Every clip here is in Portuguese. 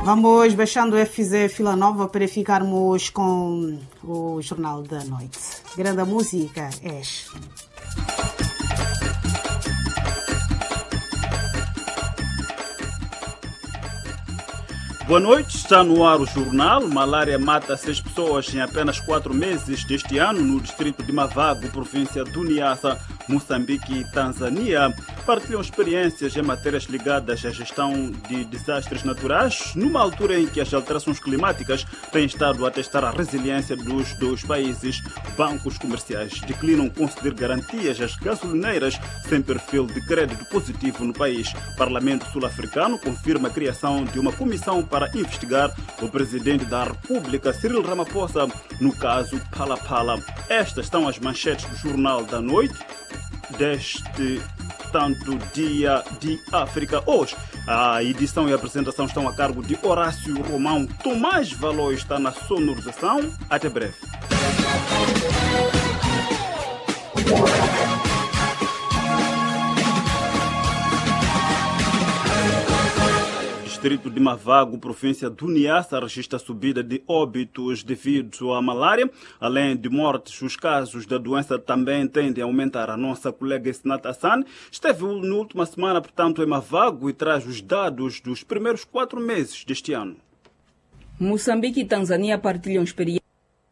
Vamos baixando o FZ Fila Nova para ficarmos com o Jornal da Noite. Grande música, és. Boa noite, está no ar o jornal. Malária mata 6 pessoas em apenas 4 meses deste ano no distrito de Mavago, província do Niassa, Moçambique e Tanzânia. Partilham experiências em matérias ligadas à gestão de desastres naturais, numa altura em que as alterações climáticas têm estado a testar a resiliência dos dois países. Bancos comerciais declinam conceder garantias às gasolineiras sem perfil de crédito positivo no país. Parlamento sul-africano confirma a criação de uma comissão para investigar o presidente da República, Cyril Ramaphosa, no caso Phala-Phala. Estas são as manchetes do Jornal da Noite deste tanto Dia de África. Hoje, a edição e a apresentação estão a cargo de Horácio Romão. Tomás Valor está na sonorização. Até breve. Distrito de Mavago, província do Niassa, registra subida de óbitos devido à malária. Além de mortes, os casos da doença também tendem a aumentar. A nossa colega Senata Hassan esteve na última semana, portanto, em Mavago e traz os dados dos primeiros 4 meses deste ano. Moçambique e Tanzânia partilham experiências.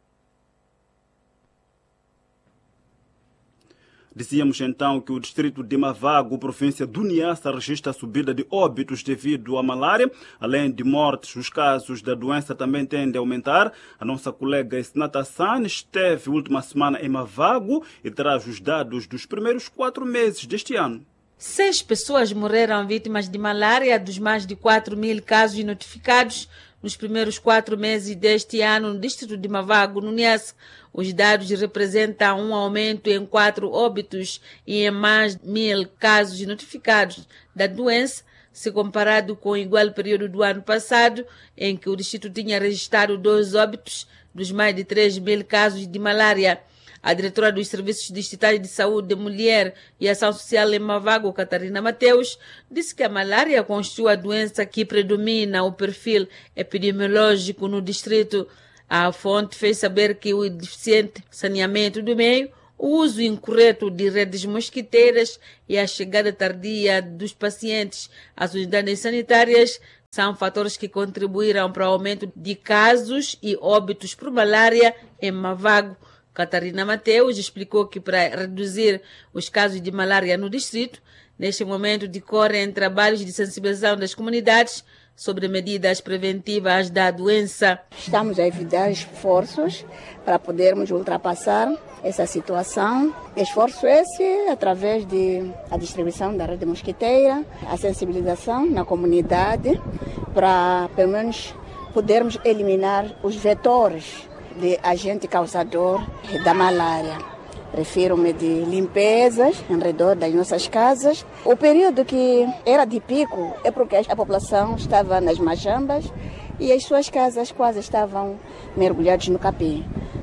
Dizíamos então que o distrito de Mavago, província do Niassa, registra a subida de óbitos devido à malária. Além de mortes, os casos da doença também tendem a aumentar. A nossa colega Senata Hassan esteve na última semana em Mavago e traz os dados dos primeiros 4 meses deste ano. 6 pessoas morreram vítimas de malária dos mais de 4.000 casos notificados nos primeiros 4 meses deste ano no distrito de Mavago, no Niassa. Os dados representam um aumento em 4 óbitos e em mais de 1.000 casos notificados da doença, se comparado com o igual período do ano passado, em que o distrito tinha registrado 2 óbitos dos mais de 3.000 casos de malária. A diretora dos Serviços Distritais de Saúde de Mulher e Ação Social em Mavago, Catarina Mateus, disse que a malária constitui a doença que predomina o perfil epidemiológico no distrito. A fonte fez saber que o deficiente saneamento do meio, o uso incorreto de redes mosquiteiras e a chegada tardia dos pacientes às unidades sanitárias são fatores que contribuíram para o aumento de casos e óbitos por malária em Mavago. Catarina Mateus explicou que para reduzir os casos de malária no distrito, neste momento decorrem trabalhos de sensibilização das comunidades sobre medidas preventivas da doença. Estamos a evitar esforços para podermos ultrapassar essa situação. Esforço esse através da distribuição da rede mosquiteira, a sensibilização na comunidade, para pelo menos podermos eliminar os vetores de agente causador da malária. Refiro-me de limpezas em redor das nossas casas. O período que era de pico é porque a população estava nas machambas e as suas casas quase estavam mergulhadas no capim.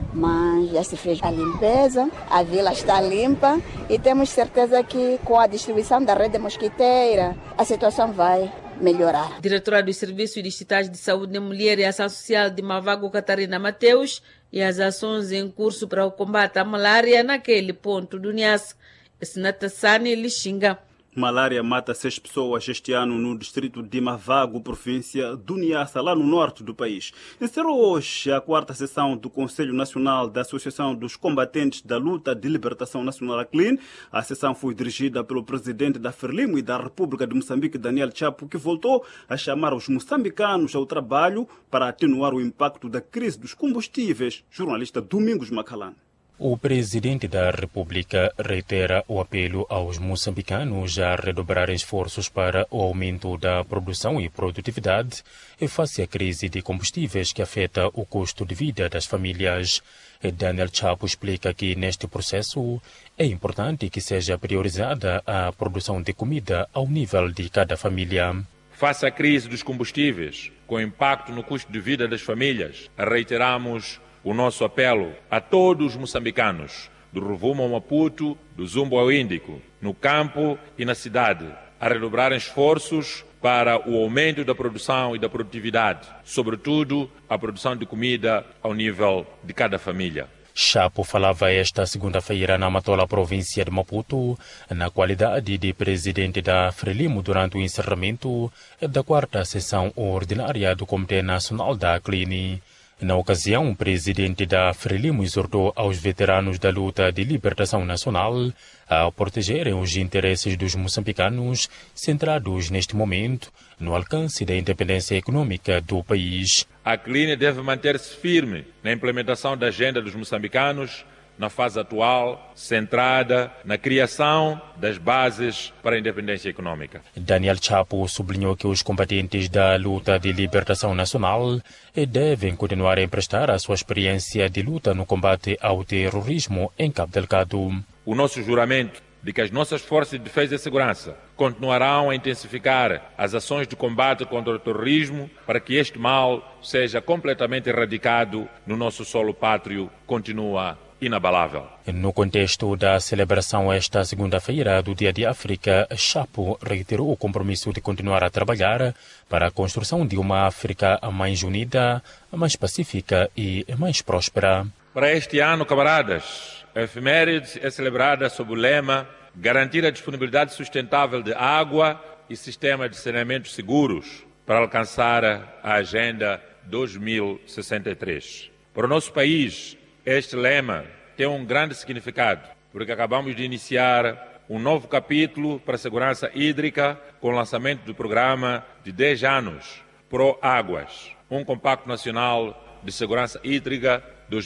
Mas já se fez a limpeza, a vila está limpa e temos certeza que com a distribuição da rede mosquiteira a situação vai melhorar. Diretora dos Serviços Distritais de Saúde de Mulher e Ação Social de Mavago, Catarina Mateus, e as ações em curso para o combate à malária naquele ponto do Niassa. Senata Sani Lixinga. Malária mata 6 pessoas este ano no distrito de Mavago, província do Niassa, lá no norte do país. Encerrou hoje a 4ª sessão do Conselho Nacional da Associação dos Combatentes da Luta de Libertação Nacional, ACLIN. A sessão foi dirigida pelo presidente da Frelimo e da República de Moçambique, Daniel Chapo, que voltou a chamar os moçambicanos ao trabalho para atenuar o impacto da crise dos combustíveis. Jornalista Domingos Macalán. O presidente da República reitera o apelo aos moçambicanos a redobrarem esforços para o aumento da produção e produtividade face à crise de combustíveis que afeta o custo de vida das famílias. Daniel Chapo explica que neste processo é importante que seja priorizada a produção de comida ao nível de cada família. Face à crise dos combustíveis, com impacto no custo de vida das famílias, reiteramos o nosso apelo a todos os moçambicanos, do Rovuma ao Maputo, do Zumbo ao Índico, no campo e na cidade, a redobrarem esforços para o aumento da produção e da produtividade, sobretudo a produção de comida ao nível de cada família. Chapo falava esta segunda-feira na Matola, província de Maputo, na qualidade de presidente da Frelimo durante o encerramento da 4ª sessão ordinária do Comitê Nacional da CLINI. Na ocasião, o presidente da Frelimo exortou aos veteranos da luta de libertação nacional a protegerem os interesses dos moçambicanos, centrados neste momento no alcance da independência econômica do país. A CLINI deve manter-se firme na implementação da agenda dos moçambicanos na fase atual, centrada na criação das bases para a independência econômica. Daniel Chapo sublinhou que os combatentes da luta de libertação nacional devem continuar a emprestar a sua experiência de luta no combate ao terrorismo em Cabo Delgado. O nosso juramento de que as nossas forças de defesa e segurança continuarão a intensificar as ações de combate contra o terrorismo para que este mal seja completamente erradicado no nosso solo pátrio continua inabalável. No contexto da celebração esta segunda-feira do Dia de África, Chapo reiterou o compromisso de continuar a trabalhar para a construção de uma África mais unida, mais pacífica e mais próspera. Para este ano, camaradas, a efeméride é celebrada sob o lema garantir a disponibilidade sustentável de água e sistema de saneamento seguros para alcançar a Agenda 2063. Para o nosso país, este lema tem um grande significado, porque acabamos de iniciar um novo capítulo para a segurança hídrica com o lançamento do programa de 10 anos Pro Águas, um compacto nacional de segurança hídrica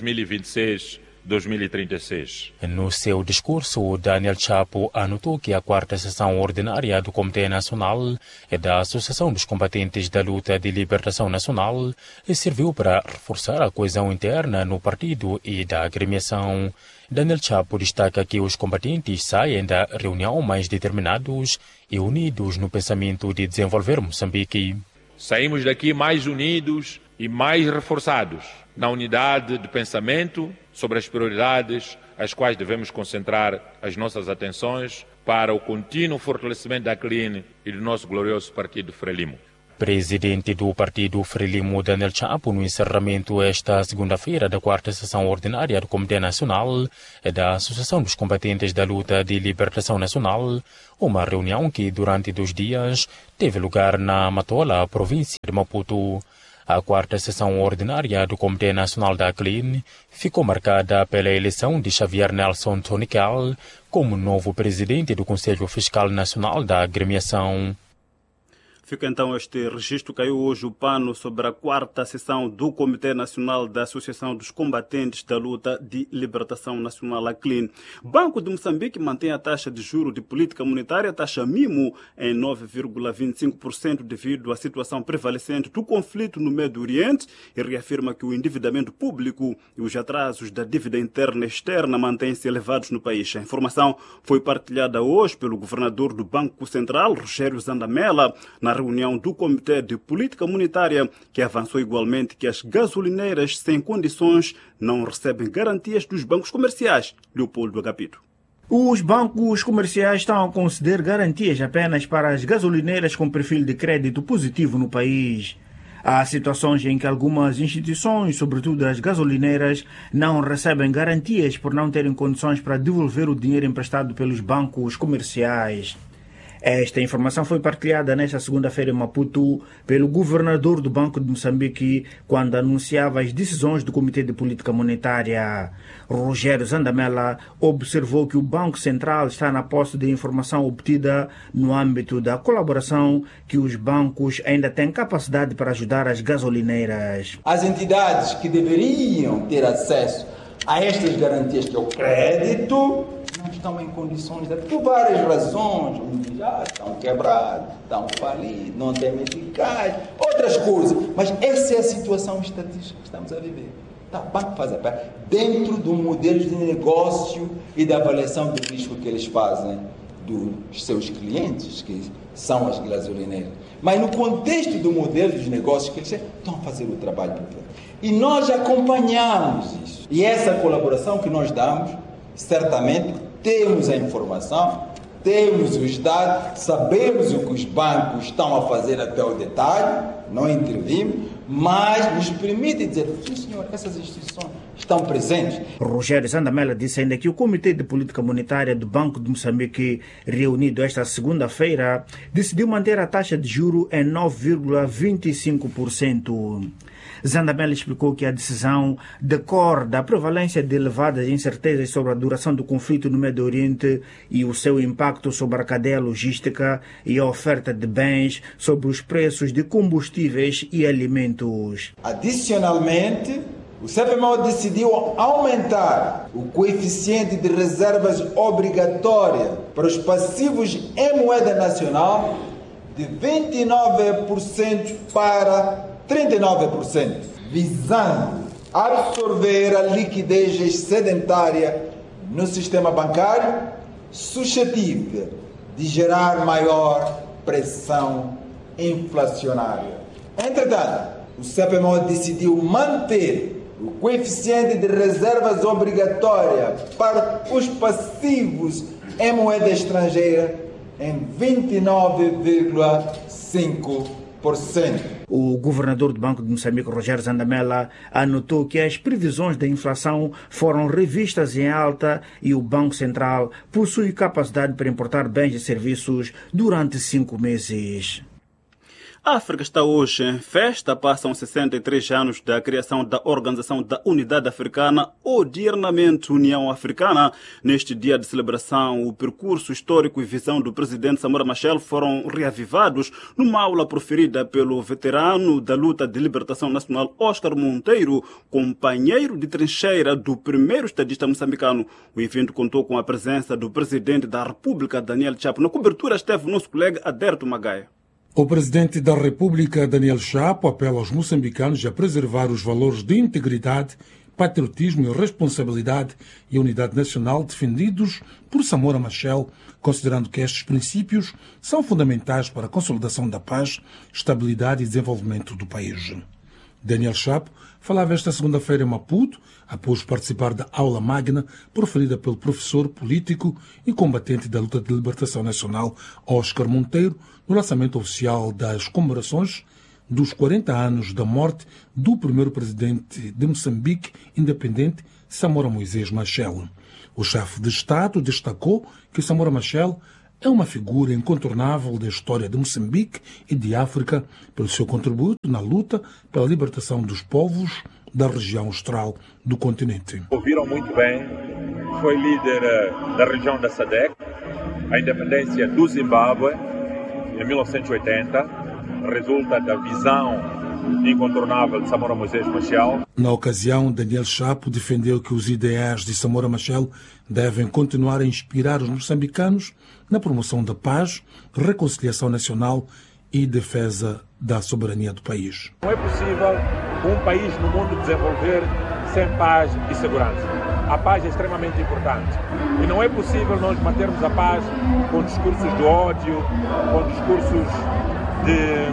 2026-2036. No seu discurso, Daniel Chapo anotou que a 4ª sessão ordinária do Comitê Nacional da Associação dos Combatentes da Luta de Libertação Nacional serviu para reforçar a coesão interna no partido e da agremiação. Daniel Chapo destaca que os combatentes saem da reunião mais determinados e unidos no pensamento de desenvolver Moçambique. Saímos daqui mais unidos e mais reforçados na unidade de pensamento sobre as prioridades às quais devemos concentrar as nossas atenções para o contínuo fortalecimento da CLINI e do nosso glorioso partido Frelimo. Presidente do partido Frelimo, Daniel Chapo, no encerramento esta segunda-feira da 4ª sessão ordinária do Comitê Nacional da Associação dos Combatentes da Luta de Libertação Nacional, uma reunião que durante 2 dias teve lugar na Matola, província de Maputo. A 4ª sessão ordinária do Comitê Nacional da CLIN ficou marcada pela eleição de Xavier Nelson Tonical como novo presidente do Conselho Fiscal Nacional da agremiação. Fica então este registro. Caiu hoje o pano sobre a 4ª sessão do Comitê Nacional da Associação dos Combatentes da Luta de Libertação Nacional, a CLIN. Banco de Moçambique mantém a taxa de juro de política monetária, taxa mínimo, em 9,25% devido à situação prevalecente do conflito no Médio Oriente e reafirma que o endividamento público e os atrasos da dívida interna e externa mantêm-se elevados no país. A informação foi partilhada hoje pelo governador do Banco Central, Rogério Zandamela, na reunião do Comitê de Política Monetária, que avançou igualmente que as gasolineiras sem condições não recebem garantias dos bancos comerciais. Leopoldo Agapito. Os bancos comerciais estão a conceder garantias apenas para as gasolineiras com perfil de crédito positivo no país. Há situações em que algumas instituições, sobretudo as gasolineiras, não recebem garantias por não terem condições para devolver o dinheiro emprestado pelos bancos comerciais. Esta informação foi partilhada nesta segunda-feira em Maputo pelo governador do Banco de Moçambique quando anunciava as decisões do Comitê de Política Monetária. Rogério Zandamela observou que o Banco Central está na posse de informação obtida no âmbito da colaboração que os bancos ainda têm capacidade para ajudar as gasolineiras. As entidades que deveriam ter acesso a estas garantias que é o crédito não estão em condições, por várias razões, já estão quebrados, estão falidos, não têm eficaz, outras coisas. Mas essa é a situação estatística que estamos a viver. Tá, o banco faz a parte dentro do modelo de negócio e da avaliação do risco que eles fazem dos seus clientes, que são as gasolineiras. Mas no contexto do modelo de negócios que eles estão a fazer o trabalho por trás. E nós acompanhamos isso. E essa colaboração que nós damos, certamente temos a informação, temos os dados, sabemos o que os bancos estão a fazer até o detalhe, não intervimos, mas nos permite dizer, sim senhor, essas instituições estão presentes. Rogério Zandamela disse ainda que o Comitê de Política Monetária do Banco de Moçambique, reunido esta segunda-feira, decidiu manter a taxa de juro em 9,25%. Zandamela explicou que a decisão decorre da prevalência de elevadas incertezas sobre a duração do conflito no Médio Oriente e o seu impacto sobre a cadeia logística e a oferta de bens, sobre os preços de combustíveis e alimentos. Adicionalmente, o CPMO decidiu aumentar o coeficiente de reservas obrigatória para os passivos em moeda nacional de 29% para 39%, visando absorver a liquidez excedentária no sistema bancário, suscetível de gerar maior pressão inflacionária. Entretanto, o CPMO decidiu manter o coeficiente de reservas obrigatória para os passivos em moeda estrangeira em 29,5%. O governador do Banco de Moçambique, Rogério Zandamela, anotou que as previsões da inflação foram revistas em alta e o Banco Central possui capacidade para importar bens e serviços durante 5 meses. A África está hoje em festa, passam 63 anos da criação da Organização da Unidade Africana, odiernamente União Africana. Neste dia de celebração, o percurso histórico e visão do presidente Samora Machel foram reavivados numa aula proferida pelo veterano da luta de libertação nacional Oscar Monteiro, companheiro de trincheira do primeiro estadista moçambicano. O evento contou com a presença do presidente da República, Daniel Chapo. Na cobertura esteve o nosso colega Aderto Magaia. O presidente da República, Daniel Chapo, apela aos moçambicanos a preservar os valores de integridade, patriotismo e responsabilidade e unidade nacional defendidos por Samora Machel, considerando que estes princípios são fundamentais para a consolidação da paz, estabilidade e desenvolvimento do país. Daniel Chapo falava esta segunda-feira em Maputo, após participar da aula magna proferida pelo professor político e combatente da luta de libertação nacional Oscar Monteiro, no lançamento oficial das comemorações dos 40 anos da morte do primeiro presidente de Moçambique independente, Samora Moisés Machel. O chefe de Estado destacou que Samora Machel é uma figura incontornável da história de Moçambique e de África pelo seu contributo na luta pela libertação dos povos da região austral do continente. Ouviram muito bem, foi líder da região da SADC, a independência do Zimbábue em 1980, resulta da visão incontornável de Samora Moisés Machel. Na ocasião, Daniel Chapo defendeu que os ideais de Samora Machel devem continuar a inspirar os moçambicanos na promoção da paz, reconciliação nacional e defesa da soberania do país. Não é possível um país no mundo desenvolver sem paz e segurança. A paz é extremamente importante. E não é possível nós mantermos a paz com discursos de ódio, com discursos de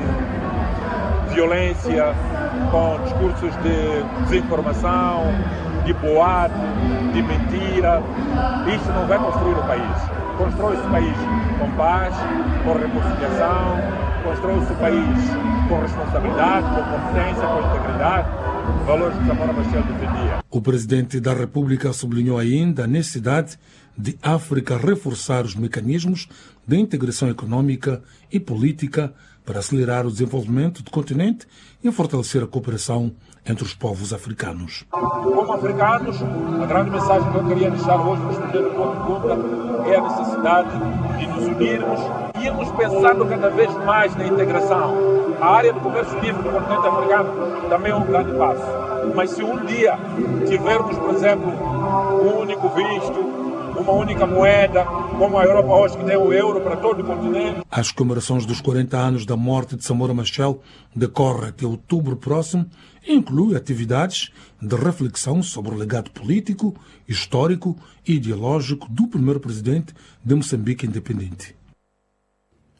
violência, com discursos de desinformação, de boato, de mentira. Isto não vai construir o país. Constrói-se o país com paz, com reconciliação, constrói-se o país com responsabilidade, com competência, com integridade, valores que Samora Machel defendia. O presidente da República sublinhou ainda a necessidade de África reforçar os mecanismos de integração econômica e política para acelerar o desenvolvimento do continente e fortalecer a cooperação entre os povos africanos. Como africanos, a grande mensagem que eu queria deixar hoje, respondendo a tua pergunta, é a necessidade de nos unirmos e irmos pensando cada vez mais na integração. A área do comércio livre do continente africano também é um grande passo. Mas se um dia tivermos, por exemplo, um único visto, uma única moeda, como a Europa hoje que tem o euro para todo o continente. As comemorações dos 40 anos da morte de Samora Machel decorrem até outubro próximo e inclui atividades de reflexão sobre o legado político, histórico e ideológico do primeiro presidente de Moçambique independente.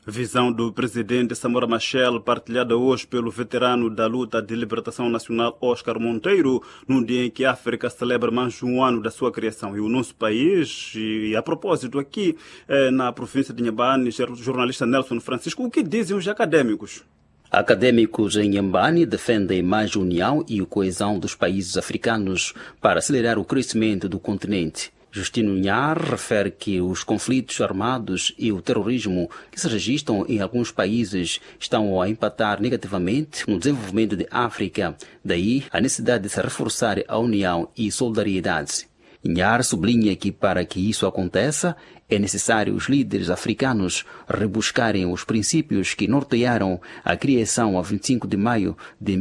Visão do presidente Samora Machel, partilhada hoje pelo veterano da luta de libertação nacional Oscar Monteiro, num dia em que a África celebra mais um ano da sua criação. E o nosso país, e a propósito aqui na província de Inhambane, jornalista Nelson Francisco, o que dizem os acadêmicos? Acadêmicos em Inhambane defendem mais união e coesão dos países africanos para acelerar o crescimento do continente. Justino Nhar refere que os conflitos armados e o terrorismo que se registram em alguns países estão a impactar negativamente no desenvolvimento da África. Daí a necessidade de se reforçar a união e solidariedade. Nhar sublinha que para que isso aconteça, é necessário os líderes africanos rebuscarem os princípios que nortearam a criação a 25 de maio de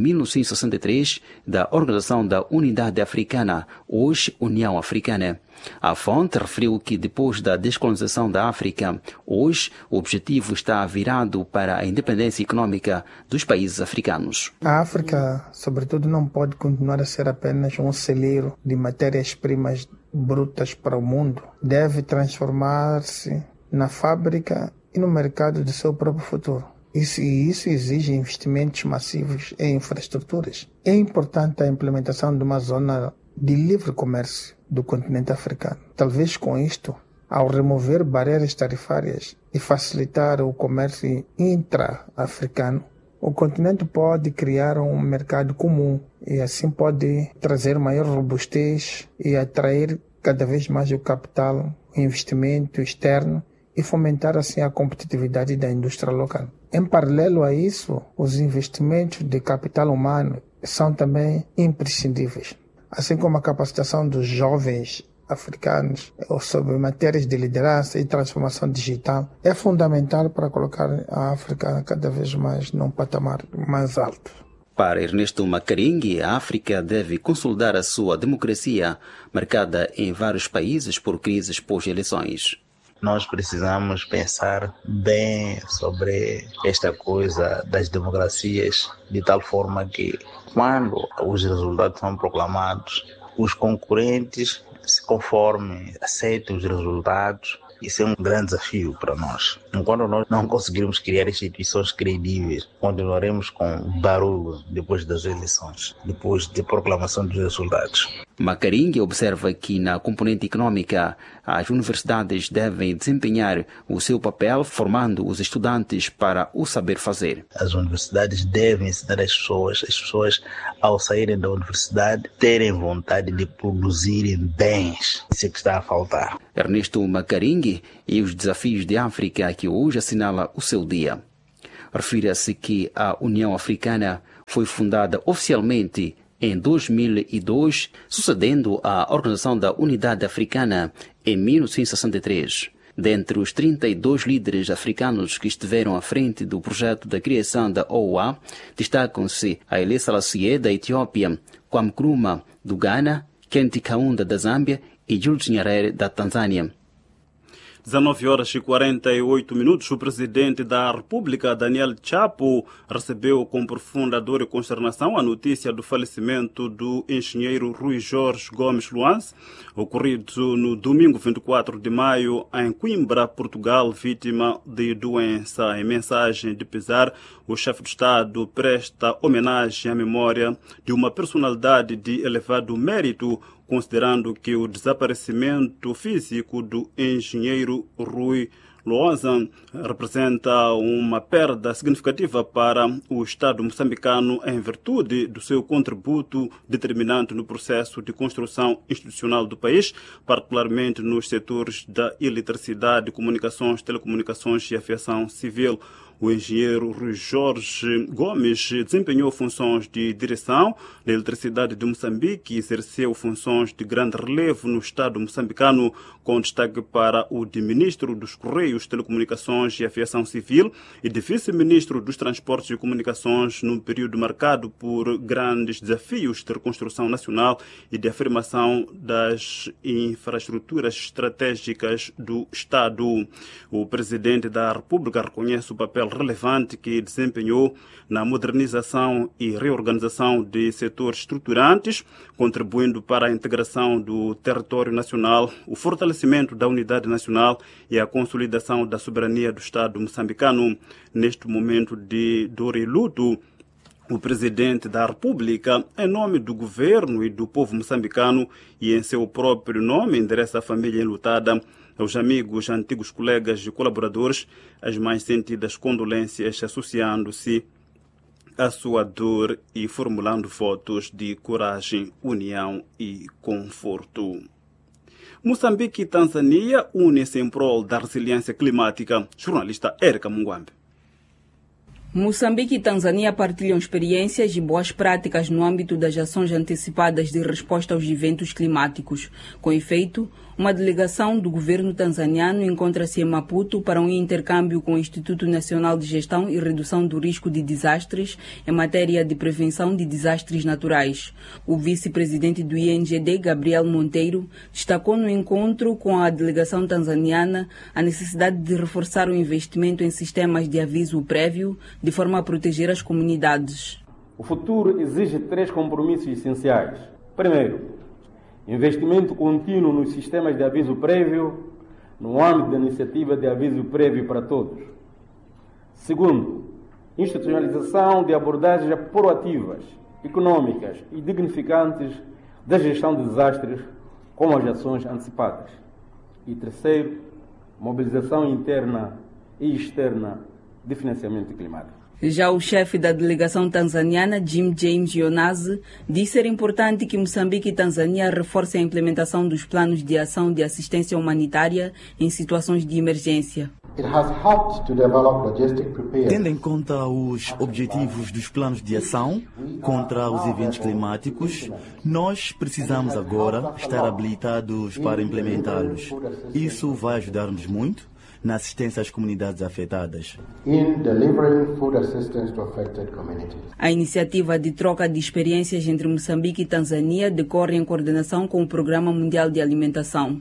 1963 da Organização da Unidade Africana, hoje União Africana. A fonte referiu que depois da descolonização da África, hoje o objetivo está virado para a independência econômica dos países africanos. A África, sobretudo, não pode continuar a ser apenas um celeiro de matérias-primas brutas para o mundo. Deve transformar-se na fábrica e no mercado do seu próprio futuro. Isso exige investimentos massivos em infraestruturas. É importante a implementação de uma zona de livre comércio do continente africano. Talvez com isto, ao remover barreiras tarifárias e facilitar o comércio intra-africano, o continente pode criar um mercado comum e assim pode trazer maior robustez e atrair cada vez mais o capital, o investimento externo e fomentar assim a competitividade da indústria local. Em paralelo a isso, os investimentos de capital humano são também imprescindíveis, assim como a capacitação dos jovens africanos sobre matérias de liderança e transformação digital é fundamental para colocar a África cada vez mais num patamar mais alto. Para Ernesto Macaringue, a África deve consolidar a sua democracia, marcada em vários países por crises pós-eleições. Nós precisamos pensar bem sobre esta coisa das democracias, de tal forma que, quando os resultados são proclamados, os concorrentes se conformem, aceitem os resultados. Isso é um grande desafio para nós. Enquanto nós não conseguirmos criar instituições credíveis, continuaremos com barulho depois das eleições, depois da proclamação dos resultados. Macaringue observa que na componente econômica, as universidades devem desempenhar o seu papel formando os estudantes para o saber fazer. As universidades devem ensinar as pessoas ao saírem da universidade terem vontade de produzirem bens. Isso é que está a faltar. Ernesto Macaringue e os desafios de África que hoje assinala o seu dia. Refira-se que a União Africana foi fundada oficialmente em 2002, sucedendo à Organização da Unidade Africana em 1963. Dentre os 32 líderes africanos que estiveram à frente do projeto da criação da OUA, destacam-se Haile Selassie da Etiópia, Kwame Nkrumah do Ghana, Kenneth Kaunda da Zâmbia e Julius Nyerere da Tanzânia. 19h48, o presidente da República, Daniel Chapo, recebeu com profunda dor e consternação a notícia do falecimento do engenheiro Rui Jorge Gomes Luanz, ocorrido no domingo 24 de maio em Coimbra, Portugal, vítima de doença. Em mensagem de pesar, o chefe de Estado presta homenagem à memória de uma personalidade de elevado mérito, considerando que o desaparecimento físico do engenheiro Rui Luanz representa uma perda significativa para o Estado moçambicano em virtude do seu contributo determinante no processo de construção institucional do país, particularmente nos setores da eletricidade, comunicações, telecomunicações e aviação civil. O engenheiro Rui Jorge Gomes desempenhou funções de direção da eletricidade de Moçambique e exerceu funções de grande relevo no Estado moçambicano, com destaque para o de ministro dos Correios, Telecomunicações e Aviação Civil e de vice-ministro dos Transportes e Comunicações, num período marcado por grandes desafios de reconstrução nacional e de afirmação das infraestruturas estratégicas do Estado. O presidente da República reconhece o papel papel relevante que desempenhou na modernização e reorganização de setores estruturantes, contribuindo para a integração do território nacional, o fortalecimento da unidade nacional e a consolidação da soberania do Estado moçambicano. Neste momento de dor e luto, o presidente da República, em nome do governo e do povo moçambicano e em seu próprio nome, endereça a família enlutada, aos amigos, antigos colegas e colaboradores, as mais sentidas condolências, associando-se à sua dor e formulando votos de coragem, união e conforto. Moçambique e Tanzânia unem-se em prol da resiliência climática. Jornalista Érica Mungwambe. Moçambique e Tanzânia partilham experiências e boas práticas no âmbito das ações antecipadas de resposta aos eventos climáticos. Com efeito, uma delegação do governo tanzaniano encontra-se em Maputo para um intercâmbio com o Instituto Nacional de Gestão e Redução do Risco de Desastres em matéria de prevenção de desastres naturais. O vice-presidente do INGD, Gabriel Monteiro, destacou no encontro com a delegação tanzaniana a necessidade de reforçar o investimento em sistemas de aviso prévio, de forma a proteger as comunidades. O futuro exige 3 compromissos essenciais. Primeiro, investimento contínuo nos sistemas de aviso prévio, no âmbito da iniciativa de aviso prévio para todos. Segundo, institucionalização de abordagens proativas, econômicas e dignificantes da gestão de desastres, como as ações antecipadas. E terceiro, mobilização interna e externa de financiamento climático. Já o chefe da delegação tanzaniana, Jim James Yonazi, disse ser importante que Moçambique e Tanzânia reforcem a implementação dos planos de ação de assistência humanitária em situações de emergência. Tendo em conta os objetivos dos planos de ação contra os eventos climáticos, nós precisamos agora estar habilitados para implementá-los. Isso vai ajudar-nos muito na assistência às comunidades afetadas. A iniciativa de troca de experiências entre Moçambique e Tanzânia decorre em coordenação com o Programa Mundial de Alimentação.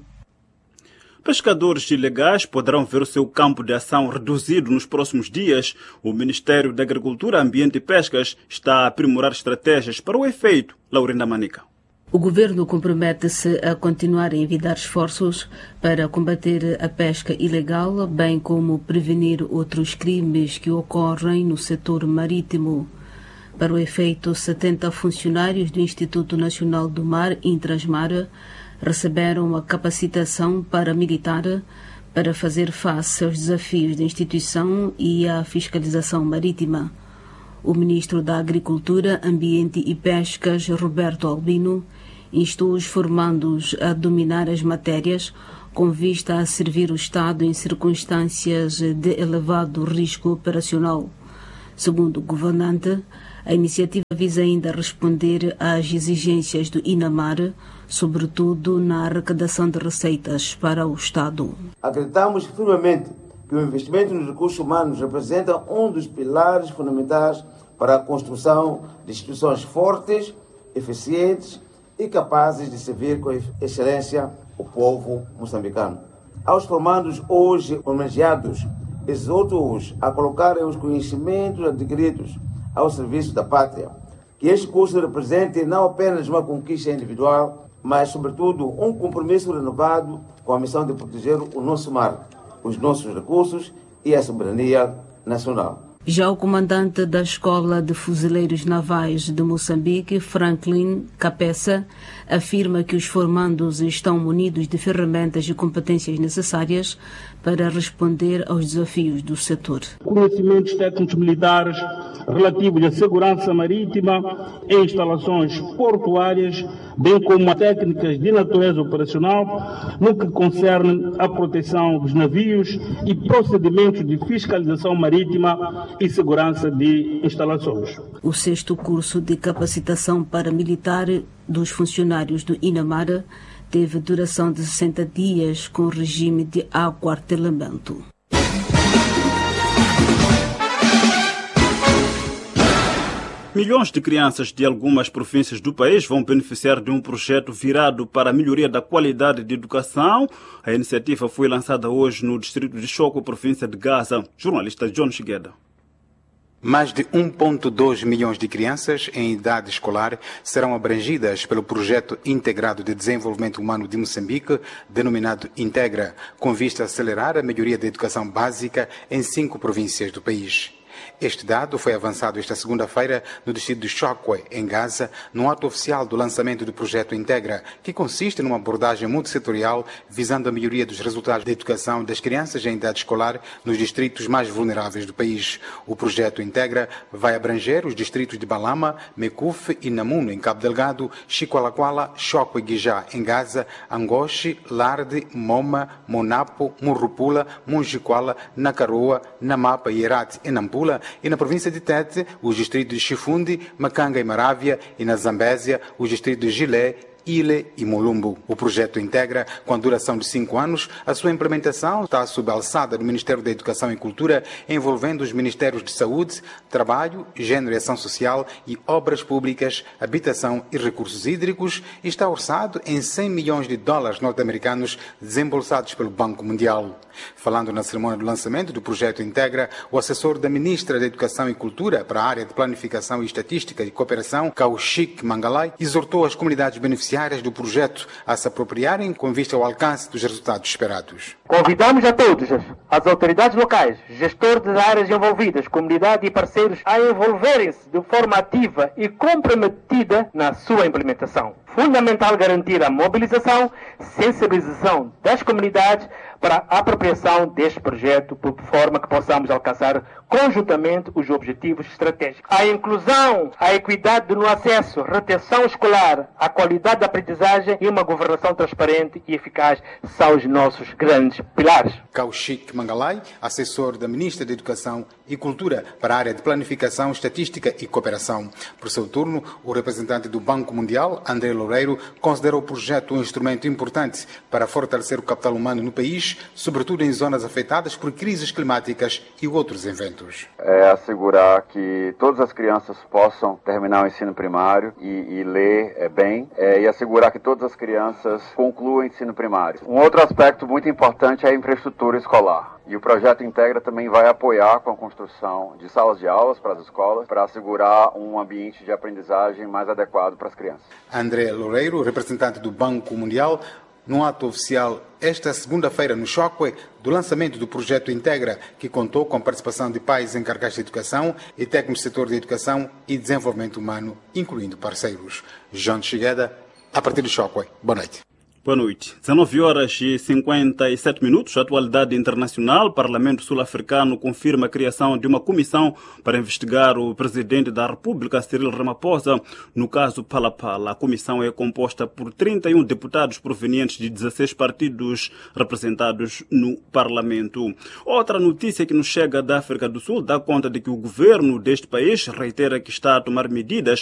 Pescadores ilegais poderão ver o seu campo de ação reduzido nos próximos dias. O Ministério da Agricultura, Ambiente e Pescas está a aprimorar estratégias para o efeito. Laurinda Manica. O governo compromete-se a continuar a envidar esforços para combater a pesca ilegal, bem como prevenir outros crimes que ocorrem no setor marítimo. Para o efeito, 70 funcionários do Instituto Nacional do Mar, Intrasmar, receberam a capacitação paramilitar para fazer face aos desafios da instituição e à fiscalização marítima. O ministro da Agricultura, Ambiente e Pescas, Roberto Albino, instou os formandos a dominar as matérias com vista a servir o Estado em circunstâncias de elevado risco operacional. Segundo o governante, a iniciativa visa ainda responder às exigências do INAMAR, sobretudo na arrecadação de receitas para o Estado. Acreditamos firmemente que o investimento nos recursos humanos representa um dos pilares fundamentais para a construção de instituições fortes, eficientes e capazes de servir com excelência o povo moçambicano. Aos formandos hoje homenageados, exorto-os a colocarem os conhecimentos adquiridos ao serviço da pátria, que este curso represente não apenas uma conquista individual, mas, sobretudo, um compromisso renovado com a missão de proteger o nosso mar, os nossos recursos e a soberania nacional. Já o comandante da Escola de Fuzileiros Navais de Moçambique, Franklin Capessa, afirma que os formandos estão munidos de ferramentas e competências necessárias para responder aos desafios do setor. Conhecimentos técnicos militares relativos à segurança marítima e instalações portuárias, bem como a técnicas de natureza operacional no que concerne à proteção dos navios e procedimentos de fiscalização marítima e segurança de instalações. O 6º curso de capacitação paramilitar dos funcionários do INAMAR teve duração de 60 dias com regime de aquartelamento. Milhões de crianças de algumas províncias do país vão beneficiar de um projeto virado para a melhoria da qualidade de educação. A iniciativa foi lançada hoje no distrito de Choco, província de Gaza. Jornalista John Shigeda. Mais de 1,2 milhões de crianças em idade escolar serão abrangidas pelo Projeto Integrado de Desenvolvimento Humano de Moçambique, denominado Integra, com vista a acelerar a melhoria da educação básica em 5 províncias do país. Este dado foi avançado esta segunda-feira no distrito de Chokwe, em Gaza, no ato oficial do lançamento do projeto Integra, que consiste numa abordagem multissetorial visando a melhoria dos resultados da educação das crianças em idade escolar nos distritos mais vulneráveis do país. O projeto Integra vai abranger os distritos de Balama, Mekuf e Namuno, em Cabo Delgado, Chiqualaquala, Chokwe e Guijá, em Gaza, Angoche, Larde, Moma, Monapo, Murrupula, Monjiquala, Nakaroa, Namapa e Herat, em Nampula, e na província de Tete, os distritos de Chifundi, Macanga e Marávia, e na Zambésia, os distritos de Gilé, Ile e Mulumbo. O projeto Integra, com a duração de 5 anos, a sua implementação está sob a alçada do Ministério da Educação e Cultura, envolvendo os Ministérios de Saúde, Trabalho, Gênero e Ação Social e Obras Públicas, Habitação e Recursos Hídricos, e está orçado em $100 milhões norte-americanos desembolsados pelo Banco Mundial. Falando na cerimônia do lançamento do projeto Integra, o assessor da Ministra da Educação e Cultura para a área de Planificação e Estatística e Cooperação, Kaushik Mangalai, exortou as comunidades beneficiárias do projeto a se apropriarem com vista ao alcance dos resultados esperados. Convidamos a todos, as autoridades locais, gestores das áreas envolvidas, comunidade e parceiros a envolverem-se de forma ativa e comprometida na sua implementação. Fundamental garantir a mobilização, sensibilização das comunidades para a apropriação deste projeto, por forma que possamos alcançar conjuntamente os objetivos estratégicos. A inclusão, a equidade no acesso, retenção escolar, a qualidade da aprendizagem e uma governação transparente e eficaz são os nossos grandes pilares. Kaushik Mangalai, assessor da Ministra da Educação e Cultura para a área de Planificação, Estatística e Cooperação. Por seu turno, o representante do Banco Mundial, André Loureiro, considerou o projeto um instrumento importante para fortalecer o capital humano no país, sobretudo em zonas afetadas por crises climáticas e outros eventos. É assegurar que todas as crianças possam terminar o ensino primário e ler bem, e assegurar que todas as crianças concluam o ensino primário. Um outro aspecto muito importante é a infraestrutura escolar. E o projeto Integra também vai apoiar com a construção de salas de aulas para as escolas, para assegurar um ambiente de aprendizagem mais adequado para as crianças. André Loureiro, representante do Banco Mundial, num ato oficial esta segunda-feira no Chokwe, do lançamento do projeto Integra, que contou com a participação de pais encarregados de educação e técnicos do setor de educação e desenvolvimento humano, incluindo parceiros. João Chigueda, a partir do Chokwe. Boa noite. Boa noite. 19h57. Atualidade internacional. Parlamento sul-africano confirma a criação de uma comissão para investigar o presidente da República, Cyril Ramaphosa, no caso Phala-Phala. A comissão é composta por 31 deputados provenientes de 16 partidos representados no Parlamento. Outra notícia que nos chega da África do Sul dá conta de que o governo deste país reitera que está a tomar medidas